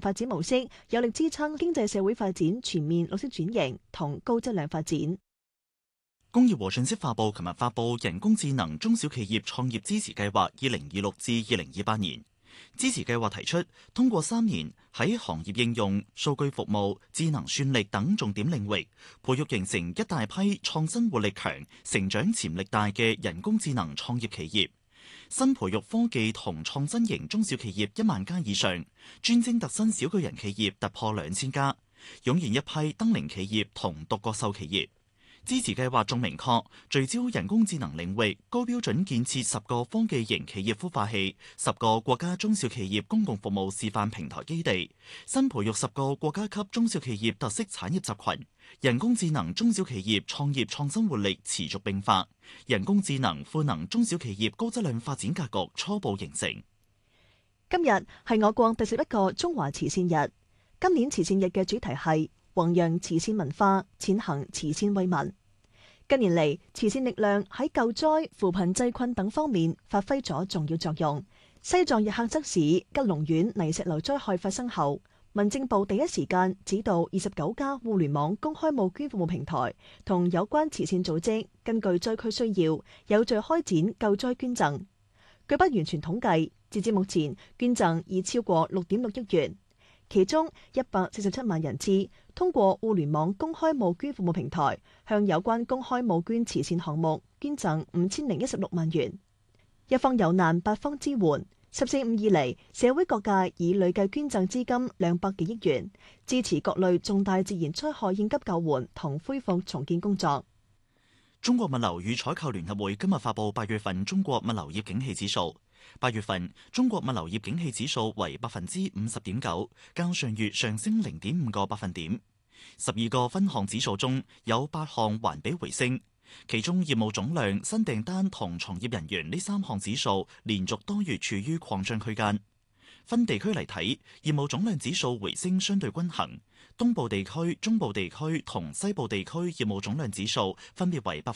發展模式，有力支撐經濟社會發展全面綠色轉型同高質量發展。 工業和信息化部琴日發布人工智能中小企業創業支持計劃2026至2028年。支持計劃提出，通過3年喺行業應用、數據服務、智能算力等重點領域，培育形成一大批創新活力強、成長潛力大嘅人工智能創業企業。新培育科技同創新型中小企業1萬家以上，專精特新小巨人企業突破2000家，湧現一批登齡企業同獨角獸企業。支持計劃仲明確聚焦人工智能領域，高標準建設10個科技型企業孵化器、10個國家中小企業公共服務示範平台基地，新培育10個國家級中小企業特色產業集群。人工智能中小企業創業創新活力持續迸發，人工智能賦能中小企業高質量發展格局初步形成。 今日係我國第11個中華慈善日，今年慈善日嘅主題係弘揚慈善文化，踐行慈善為民。近年嚟，慈善力量喺救災、扶貧濟困等方面發揮咗重要作用。西藏日喀則市吉隆縣泥石流災害發生後，民政部第一時間指導29家互聯網公開募捐服務平台同有關慈善組織，根據災區需要，有序開展救災捐贈。據不完全統計，截至目前，捐贈已超過6.6億元。其中147萬人次通過互聯網公開募捐服務平台向有關公開募捐慈善項目捐贈5016萬元。一方有難八方支援，14.5以嚟，社會各界已累計捐贈資金200幾億元，支持各類重大自然災害應急救援同恢復重建工作。 中國物流與採購聯合會今日發布8月份中國物流業景氣指數。8月份中國物流業景氣指數為50.9%，較上月上升0.5個百分點。12個分項指數中有8項環比回升，其中業務總量、新訂單同從業人員呢3項指數連續多月處於擴張區間。分地區嚟睇，業務總量指數回升相對均衡，東部地區、中部地區同西部地區業務總量指數分別為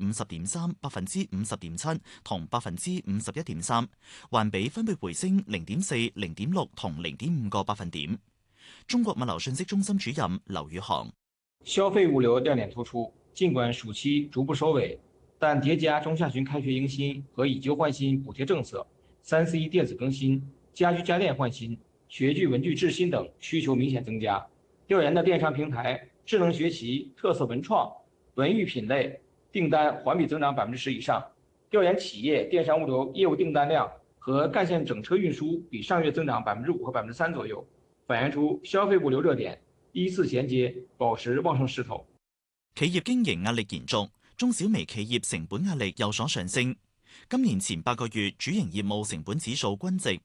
50.3%、50.7%同51.3%，環比分別回升0.4、0.6同0.5個百分點。中國物流信息中心主任劉宇航： 消費物流亮點突出，儘管暑期逐步收尾，但疊加中下旬開學迎新和以舊換新補貼政策、3C 電子更新、家居家電換新、學具文具製新等需求明顯增加。調研的電商平台、智能學習、特色文創、文娛品類訂單環比增長10%以上。調研企業電商物流業務訂單量和幹線整車運輸比上月增長5%和3%左右，反映出消費物流熱點依次銜接，保持旺盛勢頭。 企業經營壓力延續，中小微企業成本壓力有所上升。今年前8個月主營業務成本指數均值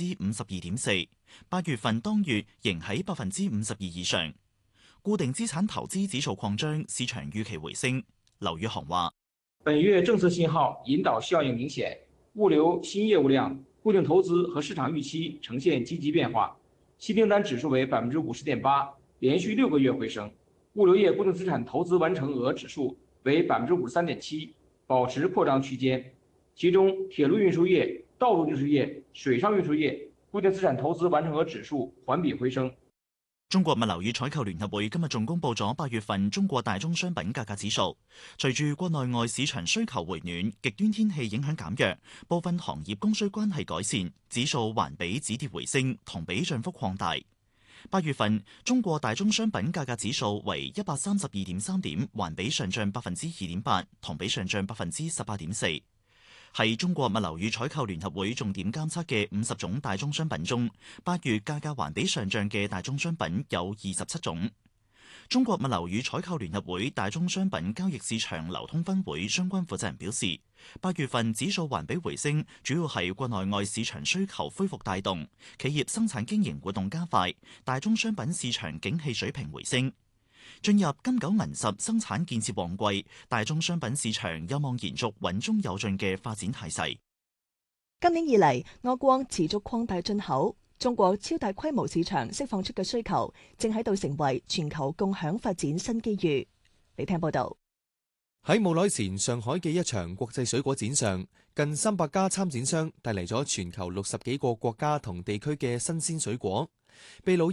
52.4%， 8月份當月仍喺52%以上。固定資產投資指數擴張，市場預期回升。劉宇航話： 本月政策信號引導效應明顯，物流新業務量、固定投資和市場預期呈現積極變化。新訂單指數為50.8%，連續6個月回升。物流業固定資產投資完成額指數為53.7%，保持擴張區間。其中，鐵路運輸業、道路運輸業、水上運輸業固定資產投資完成額指數環比回升。 中國物流與採購聯合會今日仲公布咗8月份中國大宗商品價格指數，隨住國內外市場需求回暖、極端天氣影響減弱，部分行業供需關係改善，指數環比止跌回升，同比漲幅擴大。8月份中國大宗商品價格指數為132.3點，環比上漲2.8%，同比上漲18.4%。係中國物流與採購聯合會重點監測嘅50種大宗商品中，8月價格環比上漲嘅大宗商品有27種。中國物流與採購聯合會大宗商品交易市場流通分會相關負責人表示，8月份指數環比回升，主要係國內外市場需求恢復帶動，企業生產經營活動加快，大宗商品市場景氣水平回升。進入金九銀十生產建設旺季，大宗商品市場有望延續穩中有進嘅發展態勢。 今年以嚟，我國持續擴大進口，中國超大規模市場釋放出嘅需求，正喺度成為全球共享發展新機遇。嚟聽報道。 喺冇耐前，上海嘅一場國際水果展上，近300家參展商帶嚟咗全球60幾個國家同地區嘅新鮮水果，秘魯